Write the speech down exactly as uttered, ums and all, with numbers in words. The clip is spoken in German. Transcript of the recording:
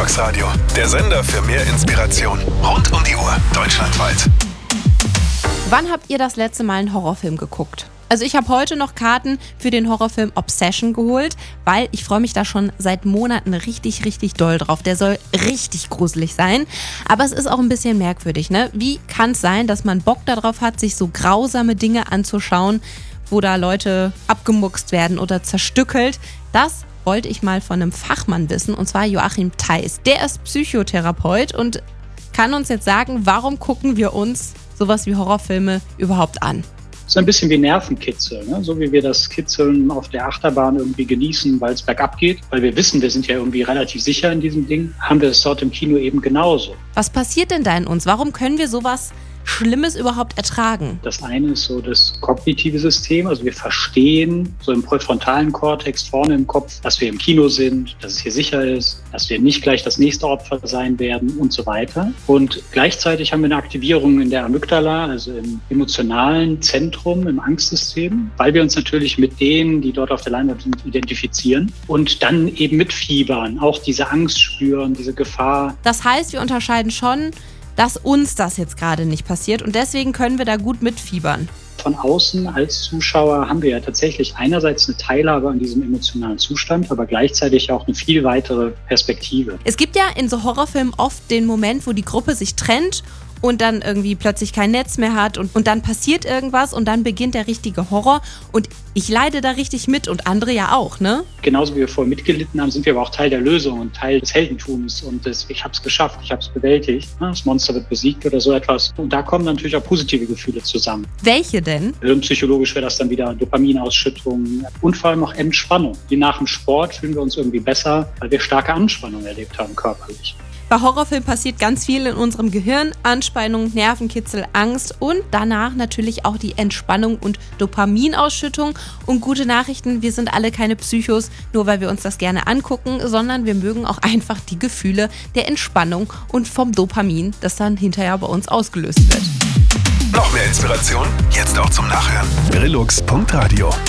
Marilux Radio, der Sender für mehr Inspiration. Rund um die Uhr, deutschlandweit. Wann habt ihr das letzte Mal einen Horrorfilm geguckt? Also ich habe heute noch Karten für den Horrorfilm Obsession geholt, weil ich freue mich da schon seit Monaten richtig, richtig doll drauf. Der soll richtig gruselig sein, aber es ist auch ein bisschen merkwürdig, ne? Wie kann es sein, dass man Bock darauf hat, sich so grausame Dinge anzuschauen, wo da Leute abgemuckst werden oder zerstückelt? Das wollte ich mal von einem Fachmann wissen, und zwar Joachim Theis. Der ist Psychotherapeut und kann uns jetzt sagen, warum gucken wir uns sowas wie Horrorfilme überhaupt an? So ein bisschen wie Nervenkitzel, ne? So wie wir das Kitzeln auf der Achterbahn irgendwie genießen, weil es bergab geht, weil wir wissen, wir sind ja irgendwie relativ sicher in diesem Ding, haben wir es dort im Kino eben genauso. Was passiert denn da in uns? Warum können wir sowas Schlimmes überhaupt ertragen? Das eine ist so das kognitive System, also wir verstehen so im präfrontalen Kortex vorne im Kopf, dass wir im Kino sind, dass es hier sicher ist, dass wir nicht gleich das nächste Opfer sein werden und so weiter. Und gleichzeitig haben wir eine Aktivierung in der Amygdala, also im emotionalen Zentrum, im Angstsystem, weil wir uns natürlich mit denen, die dort auf der Leinwand sind, identifizieren und dann eben mitfiebern, auch diese Angst spüren, diese Gefahr. Das heißt, wir unterscheiden schon, dass uns das jetzt gerade nicht passiert und deswegen können wir da gut mitfiebern. Von außen als Zuschauer haben wir ja tatsächlich einerseits eine Teilhabe an diesem emotionalen Zustand, aber gleichzeitig auch eine viel weitere Perspektive. Es gibt ja in so Horrorfilmen oft den Moment, wo die Gruppe sich trennt und dann irgendwie plötzlich kein Netz mehr hat und, und dann passiert irgendwas und dann beginnt der richtige Horror und ich leide da richtig mit und andere ja auch, ne? Genauso wie wir vorher mitgelitten haben, sind wir aber auch Teil der Lösung und Teil des Heldentums und des ich habe es geschafft, ich habe es bewältigt, das Monster wird besiegt oder so etwas. Und da kommen natürlich auch positive Gefühle zusammen. Welche denn? Hirnpsychologisch wäre das dann wieder Dopaminausschüttung und vor allem auch Entspannung. Wie nach dem Sport fühlen wir uns irgendwie besser, weil wir starke Anspannung erlebt haben körperlich. Bei Horrorfilmen passiert ganz viel in unserem Gehirn. Anspannung, Nervenkitzel, Angst und danach natürlich auch die Entspannung und Dopaminausschüttung. Und gute Nachrichten, wir sind alle keine Psychos, nur weil wir uns das gerne angucken, sondern wir mögen auch einfach die Gefühle der Entspannung und vom Dopamin, das dann hinterher bei uns ausgelöst wird. Noch mehr Inspiration? Jetzt auch zum Nachhören. Marilux Punkt Radio